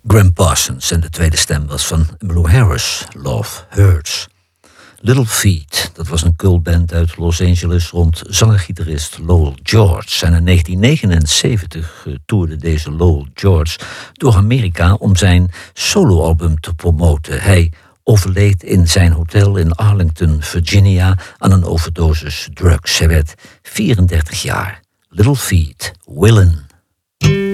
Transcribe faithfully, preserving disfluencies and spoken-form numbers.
Graham Parsons en de tweede stem was van Emmylou Harris, Love Hurts. Little Feat, dat was een cultband uit Los Angeles rond zanger-gitarist Lowell George. En in negentien negenenzeventig toerde deze Lowell George door Amerika om zijn soloalbum te promoten. Hij overleed in zijn hotel in Arlington, Virginia, aan een overdosis drugs. Hij werd vierendertig jaar. Little Feat, Willin'.